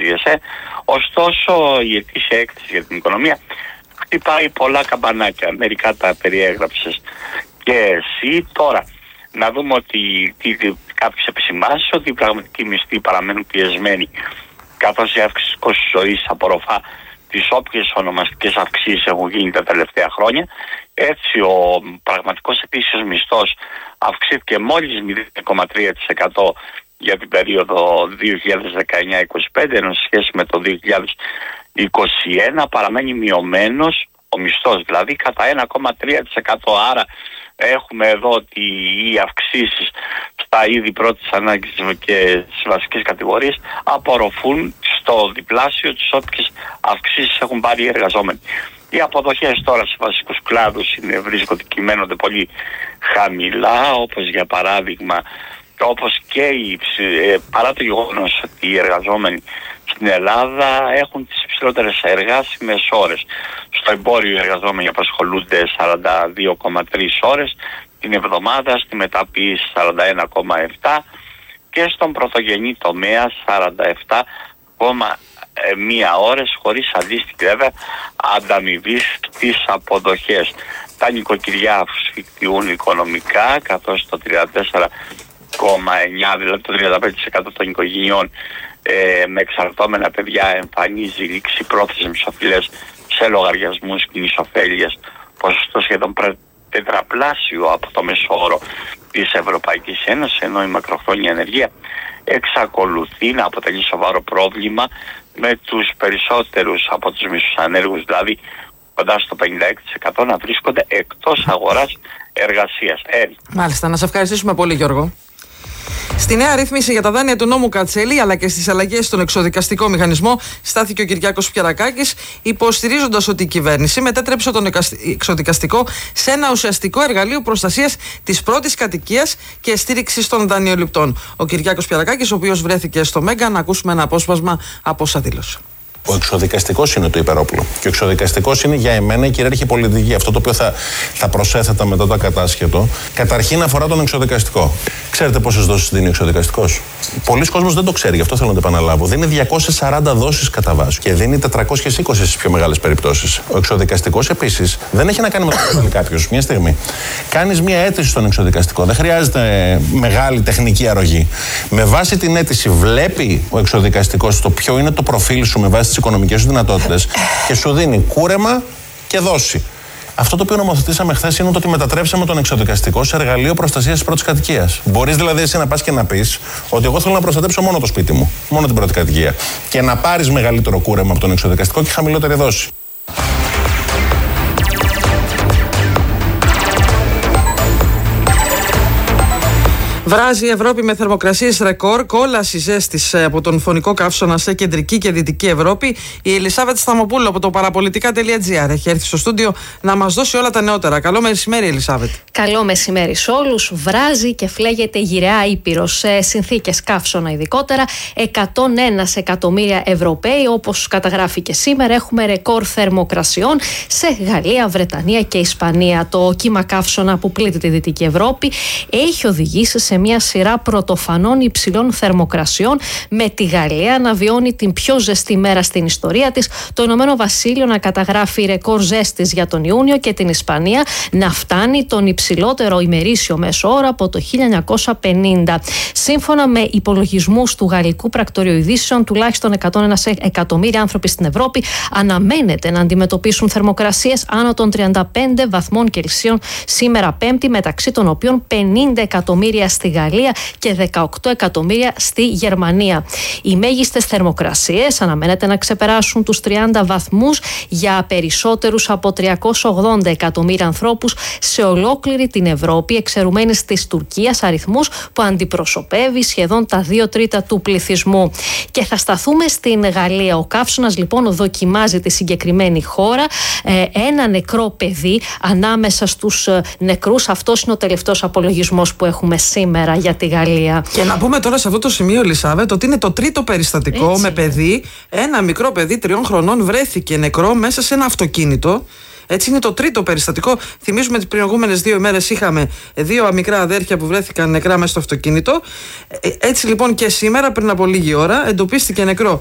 ΙΕΣΕ. Ωστόσο η ετήσια έκθεση για την οικονομία χτυπάει πολλά καμπανάκια. Μερικά τα περιέγραψες και εσύ. Τώρα να δούμε ότι κάποιες επισημάσεις ότι οι πραγματικοί μισθοί παραμένουν πιεσμένοι, καθώς η αύξηση του κόστους ζωής απορροφά τις όποιες ονομαστικές αυξήσεις έχουν γίνει τα τελευταία χρόνια. Έτσι ο πραγματικός ετήσιος μισθός αυξήθηκε μόλις 0,3% για την περίοδο 2019-2025, ενώ σε σχέση με το 2021 παραμένει μειωμένος ο μισθός, δηλαδή κατά 1,3%. Άρα έχουμε εδώ ότι οι αυξήσεις στα είδη πρώτης ανάγκης και στις βασικές κατηγορίες απορροφούν στο διπλάσιο τις όποιες αυξήσεις έχουν πάρει οι εργαζόμενοι. Οι αποδοχές τώρα σε βασικούς κλάδους βρίσκονται, κυμαίνονται πολύ χαμηλά, όπως για παράδειγμα, όπως και παρά το γεγονός ότι οι εργαζόμενοι στην Ελλάδα έχουν τις υψηλότερες εργάσιμες ώρες. Στο εμπόριο οι εργαζόμενοι απασχολούνται 42,3 ώρες την εβδομάδα, στη μεταποίηση 41,7 και στον πρωτογενή τομέα 47,1 ώρες, χωρίς αντίστοιχη βέβαια ανταμοιβή στις αποδοχές. Τα νοικοκυριά ασφικτιούν οικονομικά, καθώς το 34,9, δηλαδή το 35% των οικογενειών με εξαρτώμενα παιδιά εμφανίζει λήξη πρόθεσμες οφειλές σε λογαριασμούς κοινής ωφέλειας, ποσοστό σχεδόν τετραπλάσιο από το μέσο όρο της Ευρωπαϊκής Ένωσης, ενώ η μακροχρόνια ανεργία εξακολουθεί να αποτελεί σοβαρό πρόβλημα, με τους περισσότερους από τους μισθοανέργους, δηλαδή κοντά στο 56%, να βρίσκονται εκτός αγοράς εργασίας. Μάλιστα, να σε ευχαριστήσουμε πολύ, Γιώργο. Στη νέα ρύθμιση για τα δάνεια του νόμου Κατσέλη, αλλά και στις αλλαγές στον εξοδικαστικό μηχανισμό, στάθηκε ο Κυριάκος Πιερακάκης, υποστηρίζοντας ότι η κυβέρνηση μετέτρεψε τον εξοδικαστικό σε ένα ουσιαστικό εργαλείο προστασίας της πρώτης κατοικίας και στήριξης των δανειοληπτών. Ο Κυριάκος Πιερακάκης, ο οποίος βρέθηκε στο Μέγκα, να ακούσουμε ένα απόσπασμα από όσα δήλωσε. Ο εξοδικαστικός είναι το υπερόπλο. Και ο εξοδικαστικός είναι για εμένα η κυρίαρχη πολιτική. Αυτό το οποίο θα προσέθετα μετά το ακατάσχετο, καταρχήν αφορά τον εξοδικαστικό. Ξέρετε πόσες δόσεις δίνει ο εξοδικαστικός? Πολλοί κόσμος δεν το ξέρει, γι' αυτό θέλω να το επαναλάβω. Δίνει 240 δόσεις κατά βάση και δίνει 420 στις πιο μεγάλες περιπτώσεις. Ο εξοδικαστικός επίσης δεν έχει να κάνει με το να βάλει κάποιος. Μια στιγμή. Κάνεις μια αίτηση στον εξοδικαστικό. Δεν χρειάζεται μεγάλη τεχνική αρρωγή. Με βάση την αίτηση, βλέπει ο εξοδικαστικός το ποιο είναι το προφίλ σου με βάση τις οικονομικές σου δυνατότητες και σου δίνει κούρεμα και δόση. Αυτό το οποίο νομοθετήσαμε χθες είναι ότι μετατρέψαμε τον εξοδικαστικό σε εργαλείο προστασίας της πρώτης κατοικίας. Μπορείς δηλαδή εσύ να πας και να πεις ότι εγώ θέλω να προστατέψω μόνο το σπίτι μου, μόνο την πρώτη κατοικία, και να πάρεις μεγαλύτερο κούρεμα από τον εξοδικαστικό και χαμηλότερη δόση. Βράζει η Ευρώπη με θερμοκρασίες ρεκόρ, κόλαση ζέστης από τον φωνικό καύσωνα σε κεντρική και δυτική Ευρώπη. Η Ελισάβετ Σταμοπούλου από το παραπολιτικά.gr έχει έρθει στο στούντιο να μας δώσει όλα τα νεότερα. Καλό μεσημέρι, Ελισάβετ. Καλό μεσημέρι σε όλους. Βράζει και φλέγεται γυραιά Ήπειρος σε συνθήκες καύσωνα, ειδικότερα 101 εκατομμύρια Ευρωπαίοι, όπως καταγράφει και σήμερα. Έχουμε ρεκόρ θερμοκρασιών σε Γαλλία, Βρετανία και Ισπανία. Το κύμα καύσωνα που πλήττει τη Δυτική Ευρώπη έχει οδηγήσει σε μια σειρά πρωτοφανών υψηλών θερμοκρασιών, με τη Γαλλία να βιώνει την πιο ζεστή μέρα στην ιστορία της, το Ηνωμένο Βασίλειο να καταγράφει ρεκόρ ζέστης για τον Ιούνιο και την Ισπανία να φτάνει τον υψηλότερο ημερήσιο μέσο όρο από το 1950. Σύμφωνα με υπολογισμούς του Γαλλικού Πρακτορείου Ειδήσεων, τουλάχιστον 101 εκατομμύρια άνθρωποι στην Ευρώπη αναμένεται να αντιμετωπίσουν θερμοκρασίες άνω των 35 βαθμών Κελσίων σήμερα Πέμπτη, μεταξύ των οποίων 50 εκατομμύρια στη Γαλλία και 18 εκατομμύρια στη Γερμανία. Οι μέγιστες θερμοκρασίες αναμένεται να ξεπεράσουν τους 30 βαθμούς για περισσότερους από 380 εκατομμύρια ανθρώπους σε ολόκληρη την Ευρώπη, εξαιρουμένης της Τουρκίας, αριθμούς που αντιπροσωπεύει σχεδόν τα 2 τρίτα του πληθυσμού. Και θα σταθούμε στην Γαλλία. Ο καύσωνας λοιπόν δοκιμάζει τη συγκεκριμένη χώρα. Ένα νεκρό παιδί ανάμεσα στους νεκρούς. Αυτός είναι ο τελευταίος απολογισμός που έχουμε σήμερα για τη Γαλλία. Και να πούμε τώρα σε αυτό το σημείο, Ελισάβετ, ότι είναι το τρίτο περιστατικό. Έτσι, με παιδί. Ένα μικρό παιδί 3 χρονών βρέθηκε νεκρό μέσα σε ένα αυτοκίνητο. Έτσι είναι το τρίτο περιστατικό. Θυμίζουμε ότι τις προηγούμενες 2 ημέρες είχαμε 2 μικρά αδέρφια που βρέθηκαν νεκρά μέσα στο αυτοκίνητο. Έτσι λοιπόν και σήμερα, πριν από λίγη ώρα, εντοπίστηκε νεκρό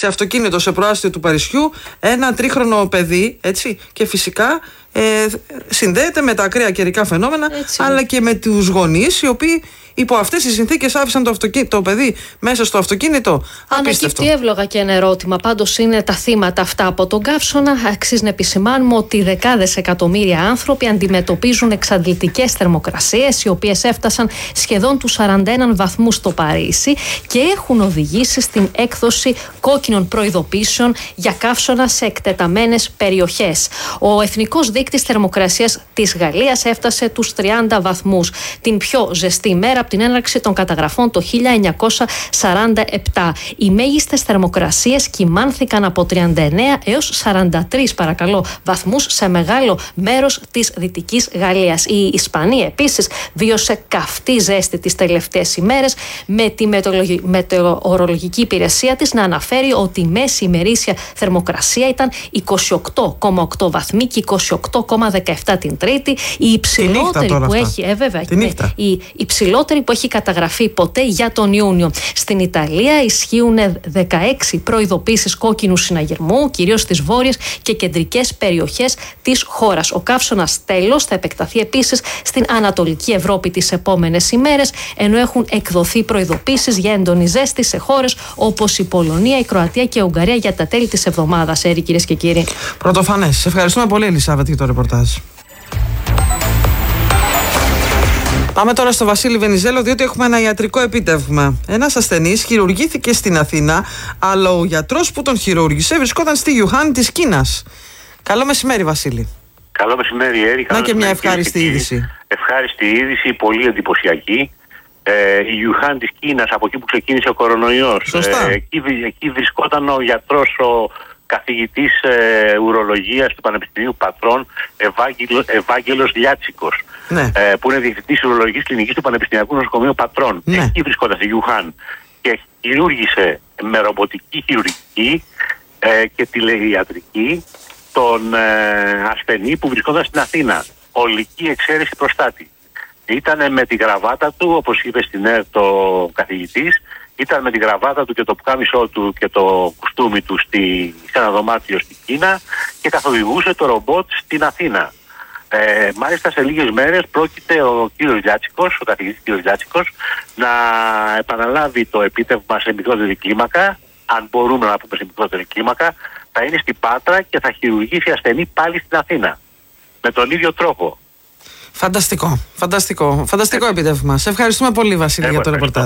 σε αυτοκίνητο σε προάστιο του Παρισιού ένα 3χρονο παιδί, έτσι, και φυσικά συνδέεται με τα ακραία καιρικά φαινόμενα, αλλά και με τους γονείς οι οποίοι υπό αυτές τις συνθήκες άφησαν το παιδί μέσα στο αυτοκίνητο. Ανακύπτει εύλογα και ένα ερώτημα. Πάντως είναι τα θύματα αυτά από τον καύσωνα. Αξίζει να επισημάνουμε ότι δεκάδες εκατομμύρια άνθρωποι αντιμετωπίζουν εξαντλητικές θερμοκρασίες, οι οποίες έφτασαν σχεδόν τους 41 βαθμούς στο Παρίσι και έχουν οδηγήσει στην έκδοση κόκκινων προειδοποίησεων για καύσωνα σε εκτεταμένες περιοχές. Ο εθνικός δείκτης θερμοκρασίας της Γαλλίας έφτασε τους 30 βαθμούς, την πιο ζεστή ημέρα από την έναρξη των καταγραφών το 1947. Οι μέγιστες θερμοκρασίες κυμάνθηκαν από 39 έως 43 βαθμούς σε μεγάλο μέρος της Δυτικής Γαλλίας. Η Ισπανία επίσης βίωσε καυτή ζέστη τις τελευταίες ημέρες, με τη μετεωρολογική υπηρεσία της να αναφέρει ότι η μέση ημερήσια θερμοκρασία ήταν 28,8 βαθμοί και 28,17 την Τρίτη, η υψηλότερη που έχει, η υψηλότερη που έχει καταγραφεί ποτέ για τον Ιούνιο. Στην Ιταλία ισχύουν 16 προειδοποίησεις κόκκινου συναγερμού, κυρίως στις βόρειες και κεντρικές περιοχές της χώρας. Ο καύσωνας τέλος θα επεκταθεί επίσης στην Ανατολική Ευρώπη τις επόμενες ημέρες, ενώ έχουν εκδοθεί προειδοποίησεις για έντονη ζέστη σε χώρες όπως η Πολωνία, η Κροατία και η Ουγγαρία για τα τέλη της εβδομάδας. Κυρίες και κύριοι. Πρωτοφανές. Σε ευχαριστούμε πολύ, Ελισάβετ, για το ρεπορτάζ. Πάμε τώρα στο Βασίλη Βενιζέλο, διότι έχουμε ένα ιατρικό επίτευγμα. Ένας ασθενής χειρουργήθηκε στην Αθήνα, αλλά ο γιατρός που τον χειρούργησε βρισκόταν στη Ιουχάν της Κίνας. Καλό μεσημέρι, Βασίλη. Καλό μεσημέρι, Έρη. Να και μια ευχάριστη είδηση. Ευχάριστη είδηση, πολύ εντυπωσιακή. Η Ιουχάν της Κίνας, από εκεί που ξεκίνησε ο κορονοϊός. Εκεί βρισκόταν ο γιατρός, ο καθηγητής ουρολογίας του Πανεπιστημίου Πατρών, Ευάγγελος Λιάτσικος, που είναι διευθυντής ουρολογικής κλινικής του Πανεπιστημιακού Νοσοκομείου Πατρών. Εκεί βρισκόταν στη Ιουχάν και χειρούργησε με ρομποτική χειρουργική και τηλεϊατρική τον ασθενή που βρισκόταν στην Αθήνα. ολική εξαίρεση προστάτη. Ήταν με τη γραβάτα του, όπως είπε στην ΕΡΤ ο καθηγητής, ήταν με τη γραβάτα του και το πουκάμισό του και το κουστούμι του σε ένα δωμάτιο στην Κίνα και καθοδηγούσε το ρομπότ στην Αθήνα. Μάλιστα σε λίγες μέρες πρόκειται ο κύριος Λιάτσικος, ο καθηγητής κύριος Λιάτσικος, να επαναλάβει το επίτευγμα σε μικρότερη κλίμακα, αν μπορούμε να πούμε σε μικρότερη κλίμακα, θα είναι στην Πάτρα και θα χειρουργήσει ασθενή πάλι στην Αθήνα. Με τον ίδιο τρόπο. Φανταστικό επίτευγμα. Σε ευχαριστούμε πολύ, Βασίλη, για το ρεπορτάζ.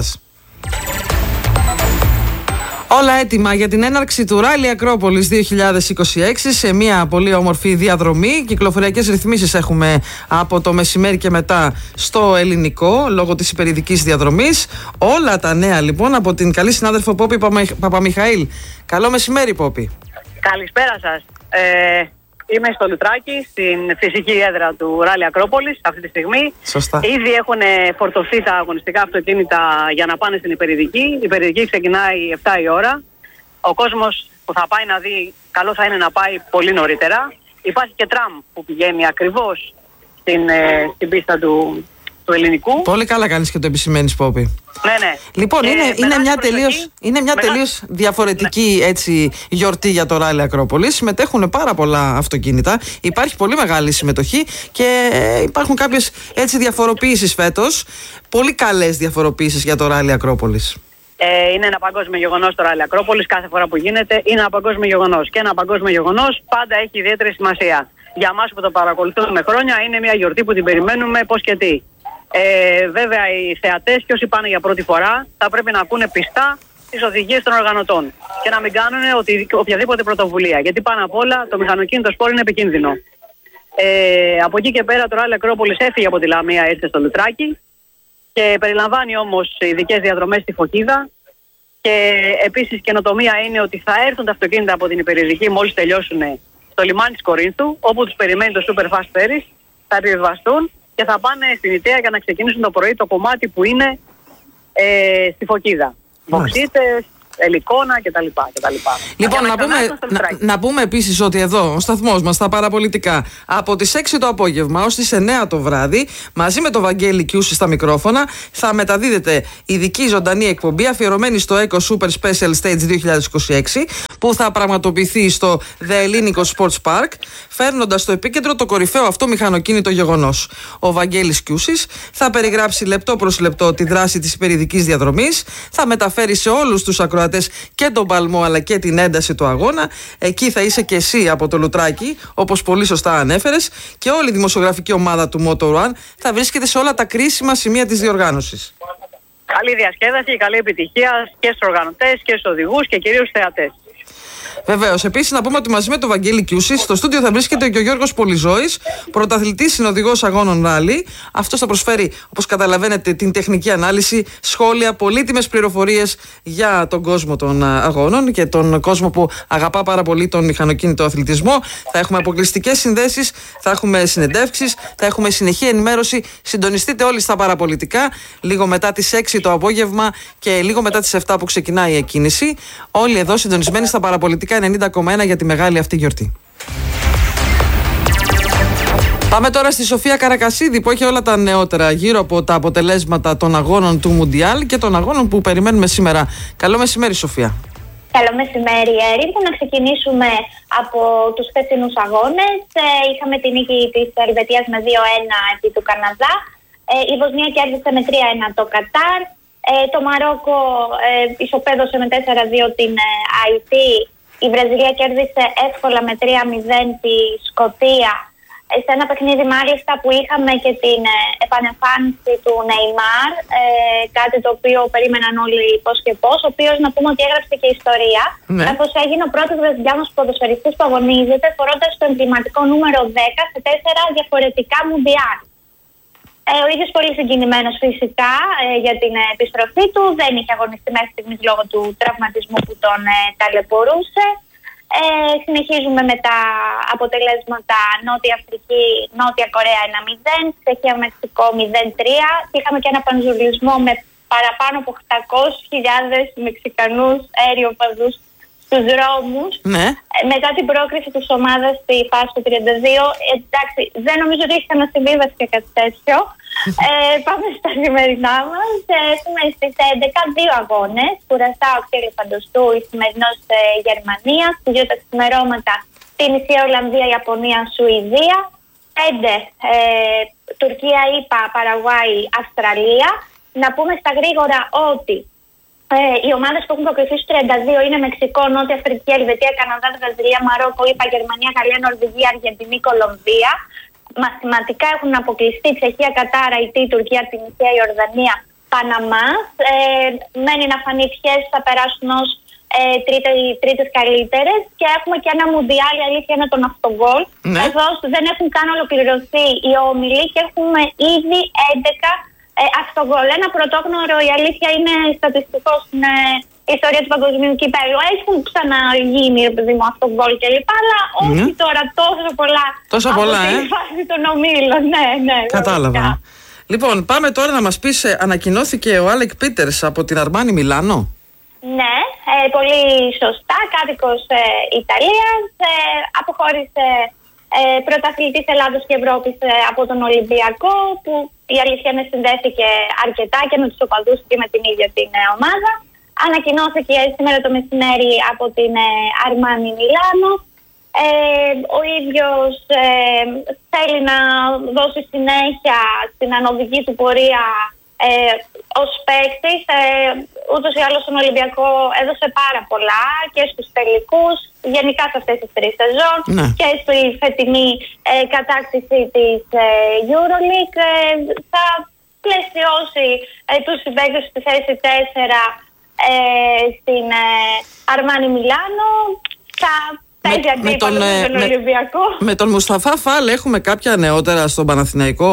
Όλα έτοιμα για την έναρξη του Ράλι Ακρόπολης 2026 σε μια πολύ όμορφη διαδρομή. Κυκλοφοριακές ρυθμίσεις έχουμε από το μεσημέρι και μετά στο ελληνικό λόγω της υπερηδικής διαδρομής. Όλα τα νέα λοιπόν από την καλή συνάδελφο Πόπη Παπαμιχαήλ. Καλό μεσημέρι, Πόπη. Καλησπέρα σας. Είμαι στο Λουτράκι, στην φυσική έδρα του Ράλι Ακρόπολης αυτή τη στιγμή. Σωστά. Ήδη έχουν φορτωθεί τα αγωνιστικά αυτοκίνητα για να πάνε στην υπερηδική. Η υπερηδική ξεκινάει 7 η ώρα. Ο κόσμος που θα πάει να δει, καλό θα είναι να πάει πολύ νωρίτερα. Υπάρχει και τραμ που πηγαίνει ακριβώς στην πίστα του ελληνικού. Πολύ καλά κάνεις και το επισημαίνεις, Πόπη. Ναι. Λοιπόν, είναι μια τελείως διαφορετική έτσι, γιορτή για το Ράλι Ακρόπολης. Συμμετέχουν πάρα πολλά αυτοκίνητα. Υπάρχει πολύ μεγάλη συμμετοχή και υπάρχουν κάποιες έτσι διαφοροποιήσεις φέτος. Πολύ καλές διαφοροποιήσεις για το Ράλι Ακρόπολης. Είναι ένα παγκόσμιο γεγονός το Ράλι Ακρόπολης. Κάθε φορά που γίνεται είναι ένα παγκόσμιο γεγονός. Και ένα παγκόσμιο γεγονός πάντα έχει ιδιαίτερη σημασία. Για εμάς που το παρακολουθούμε χρόνια, είναι μια γιορτή που την περιμένουμε πώς και τι. Βέβαια οι θεατές και όσοι πάνε για πρώτη φορά θα πρέπει να ακούνε πιστά τις οδηγίες των οργανωτών και να μην κάνουν οποιαδήποτε πρωτοβουλία, γιατί πάνω απ' όλα το μηχανοκίνητο σπόρο είναι επικίνδυνο. Από εκεί και πέρα το Ράλι Ακρόπολης έφυγε από τη Λαμία, ήρθε στο Λουτράκι και περιλαμβάνει όμως ειδικές διαδρομές στη Φωκίδα και επίσης καινοτομία είναι ότι θα έρθουν τα αυτοκίνητα από την υπερηδική μόλις τελειώσουν στο λιμάνι της Κορίνθου, όπου τους περιμένει το Super Fast Ferries, θα επιβιβαστούν και θα πάνε στην Ιταία για να ξεκινήσουν το πρωί το κομμάτι που είναι στη Φωκίδα. Βοξίτες, ελικόνα κτλ. Λοιπόν, να πούμε επίσης ότι εδώ ο σταθμός μας στα παραπολιτικά από τις 6 το απόγευμα ως τις 9 το βράδυ, μαζί με το Βαγγέλη Κιούση στα μικρόφωνα, θα μεταδίδεται ειδική ζωντανή εκπομπή αφιερωμένη στο Eco Super Special Stage 2026, που θα πραγματοποιηθεί στο The Ελληνικό Sports Park, φέρνοντας στο επίκεντρο το κορυφαίο αυτό μηχανοκίνητο γεγονός. Ο Βαγγέλης Κιούσης θα περιγράψει λεπτό προς λεπτό τη δράση της υπερηδικής διαδρομής, θα μεταφέρει σε όλους τους ακροατές και τον παλμό αλλά και την ένταση του αγώνα. Εκεί θα είσαι και εσύ από το Λουτράκι, όπως πολύ σωστά ανέφερες, και όλη η δημοσιογραφική ομάδα του Motor One θα βρίσκεται σε όλα τα κρίσιμα σημεία της διοργάνωσης. Καλή διασκέδαση, καλή επιτυχία και στους οργανωτές και στους οδηγούς και κυρίως στους θεατές. Βεβαίως. Επίσης, να πούμε ότι μαζί με τον Βαγγέλη Κιούση στο στούντιο θα βρίσκεται και ο Γιώργος Πολυζώης, πρωταθλητής συνοδηγός αγώνων ράλι. Αυτός θα προσφέρει, όπως καταλαβαίνετε, την τεχνική ανάλυση, σχόλια, πολύτιμες πληροφορίες για τον κόσμο των αγώνων και τον κόσμο που αγαπά πάρα πολύ τον μηχανοκίνητο αθλητισμό. Θα έχουμε αποκλειστικές συνδέσεις, θα έχουμε συνεντεύξεις, θα έχουμε συνεχή ενημέρωση. Συντονιστείτε όλοι στα παραπολιτικά, λίγο μετά τις 6 το απόγευμα και λίγο μετά τις 7 που ξεκινάει η εκκίνηση. Όλοι εδώ συντονισμένοι στα παραπολιτικά 90,1 για τη μεγάλη αυτή γιορτή. Πάμε τώρα στη Σοφία Καρακασίδη που έχει όλα τα νεότερα γύρω από τα αποτελέσματα των αγώνων του Μουντιάλ και των αγώνων που περιμένουμε σήμερα. Καλό μεσημέρι, Σοφία. Καλό μεσημέρι, Έρη. Να ξεκινήσουμε από τους χθεσινούς αγώνες. Είχαμε την νίκη της Ελβετίας με 2-1 επί του Καναδά. Η Βοσνία κέρδισε με 3-1 το Κατάρ. Το Μαρόκο ισοπαίδωσε με 4-2 την Αϊτή. Η Βραζιλία κέρδισε εύκολα με 3-0 τη Σκωτία. Σε ένα παιχνίδι μάλιστα που είχαμε και την επανεμφάνιση του Νεϊμάρ, κάτι το οποίο περίμεναν όλοι πώς και πώς, ο οποίος να πούμε ότι έγραψε και ιστορία, καθώς έγινε ο πρώτος βραζιλιάνος ποδοσφαιριστής που αγωνίζεται φορώντας το εμβληματικό νούμερο 10 σε 4 διαφορετικά μουντιάλ. Ο ίδιος πολύ συγκινημένος φυσικά για την επιστροφή του. Δεν είχε αγωνιστεί μέχρι στιγμής λόγω του τραυματισμού που τον ταλαιπωρούσε. Συνεχίζουμε με τα αποτελέσματα. Νότια Αφρική, Νότια Κορέα 1-0, Τσεχία Μεξικό 0-3. Είχαμε και ένα πανζουλισμό με παραπάνω από 800.000 Μεξικανούς αεριοπαδούς στους δρόμους. Ναι. Μετά την πρόκριση της ομάδας στη φάση του 32, εντάξει, δεν νομίζω ότι έχει ξανασυμβεί βασικά κάτι τέτοιο. Πάμε στα σημερινά μας. Έχουμε στις 11 δύο αγώνες. Κουρασάο και Ελεφαντοστού, η σημερινός Γερμανία. Στις 2 τα ξημερώματα την Ισία, Ολλανδία, Ιαπωνία, Σουηδία. 5 Τουρκία, ΗΠΑ, Παραγουάη, Αυστραλία. Να πούμε στα γρήγορα ότι οι ομάδες που έχουν προκριθεί στους 32 είναι Μεξικό, Νότια Αφρική, Ελβετία, Καναδά, Βραζιλία, Μαρόκο, ΗΠΑ, Γερμανία, Γαλλία, Νορβηγία, Αργεντινή, Κολομβία. Μαθηματικά έχουν αποκλειστεί Τσεχία, Κατάρα, Αϊτή, Τουρκία, Τινησία, Ιορδανία, Παναμά. Μένει να φανεί ποιες θα περάσουν ως τρίτες καλύτερες. Και έχουμε και ένα μουντιάλ, η αλήθεια είναι τον αυτογκόλ. Εδώ δεν έχουν καν ολοκληρωθεί οι όμιλοι και έχουμε ήδη 11 αυτογκόλ. Ένα πρωτόγνωρο, η αλήθεια είναι στατιστικό στην ιστορία του παγκοσμίου κυπέλλου. Έχουν ξαναγίνει, παιδί μου, αυτογκόλ κλπ. Αλλά όχι τώρα τόσο πολλά. Τόσα πολλά, από τη φάση των ομίλων. Ναι. Κατάλαβα. Λοιπόν, πάμε τώρα να μας πεις, ανακοινώθηκε ο Άλεκ Πίτερς από την Αρμάνι Μιλάνο. Ναι, πολύ σωστά. Κάτοικος Ιταλίας. Αποχώρησε πρωταθλητής Ελλάδος και Ευρώπης από τον Ολυμπιακό, που η αλήθεια είναι συνδέθηκε αρκετά και με τους οπαδούς και με την ίδια την ομάδα. Ανακοινώθηκε σήμερα το μεσημέρι από την Αρμάνι Μιλάνο. Ο ίδιος θέλει να δώσει συνέχεια στην ανωδική του πορεία ως παίκτης. Ούτως ή άλλως στον Ολυμπιακό έδωσε πάρα πολλά και στους τελικούς, γενικά σε αυτές τις 3 σεζόν, και στη φετινή κατάκτηση της EuroLeague. Θα πλαισιώσει τους συμπαίκτες στη θέση 4 στην Αρμάνι Μιλάνο. Θα παίζει αντίπαλο με τον Ολυμπιακό. Με τον Μουσταφά Φαλ έχουμε κάποια νεότερα στον Παναθηναϊκό?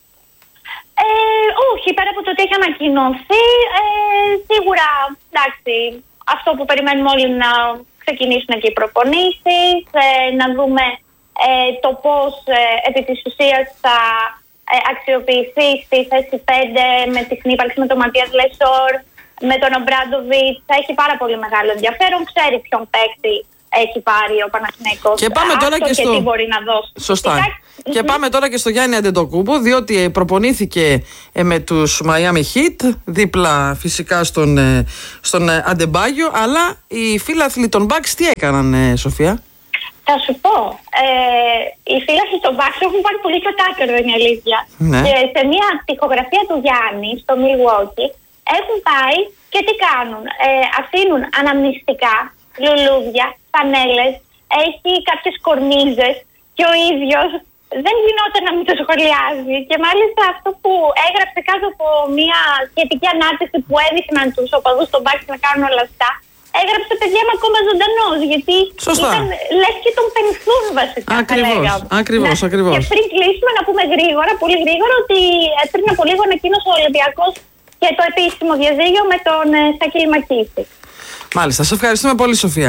Όχι, πέρα από το ότι έχει ανακοινωθεί, σίγουρα, εντάξει, αυτό που περιμένουμε όλοι να ξεκινήσουν και οι προπονήσεις, να δούμε το πώς επί της ουσίας θα αξιοποιηθεί στη θέση 5 με τη συνύπαρξη με τον Ματίας Λεσόρ, με τον Ομπράντοβιτς. Θα έχει πάρα πολύ μεγάλο ενδιαφέρον, ξέρει ποιον παίκτη έχει πάρει ο Παναθηναϊκός. Και πάμε τώρα και τι μπορεί να δώσει. Σωστά. Και πάμε τώρα και στο Γιάννη Αντετοκούμπο, διότι προπονήθηκε με τους Miami Heat, δίπλα φυσικά στον Αντεμπάγιο, αλλά οι φίλαθλοι των Bucks τι έκαναν, Σοφία? Θα σου πω, οι φίλαθλοι των Bucks έχουν πάρει πολύ κατάκαιρδο, είναι η αλήθεια. Ναι. Και σε μια τοιχογραφία του Γιάννη στο Milwaukee έχουν πάει και τι κάνουν? Αφήνουν αναμνηστικά, λουλούδια, πανέλες, έχει κάποιες κορνίζες και ο ίδιος δεν γινόταν να μην το σχολιάζει. Και μάλιστα αυτό που έγραψε κάτω από μια σχετική ανάρτηση που έδειχναν τους οπαδούς των Bucks να κάνουν όλα αυτά, έγραψε παιδιά είμαι ακόμα ζωντανός, γιατί ήταν λες και τον πενθούν βασικά. Ακριβώς. Και πριν κλείσουμε να πούμε γρήγορα, πολύ γρήγορα, ότι πριν από λίγο ανακοίνωσε ο Ολυμπιακός και το επίσημο διαζύγιο με τον Σάκη Μακίση. Μάλιστα, σε ευχαριστούμε πολύ, Σοφία.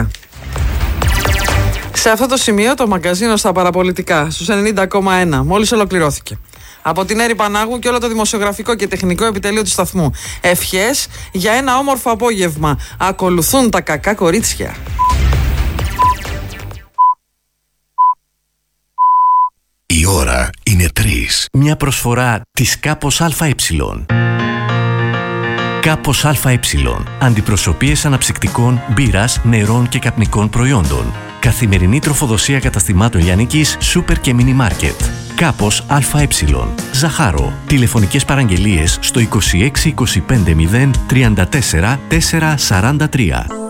Σε αυτό το σημείο το μαγκαζίνο στα παραπολιτικά στους 90,1 μόλις ολοκληρώθηκε. Από την Έρη Πανάγου και όλο το δημοσιογραφικό και τεχνικό επιτελείο του σταθμού. Ευχές για ένα όμορφο απόγευμα. Ακολουθούν τα κακά κορίτσια. Η ώρα είναι 3. Μια προσφορά της Κάπος ΑΕ. Κάπος ΑΕ. Αντιπροσωπείες αναψυκτικών, μπύρας, νερών και καπνικών προϊόντων. Καθημερινή τροφοδοσία καταστημάτων λιανικής, σούπερ και μίνι μάρκετ. Κάπος ΑΕ. Ζαχάρο. Τηλεφωνικές παραγγελίες στο 26 25 0 34 443.